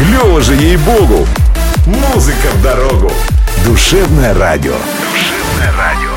Клево же, ей-богу. Музыка в дорогу. Душевное радио. Душевное радио.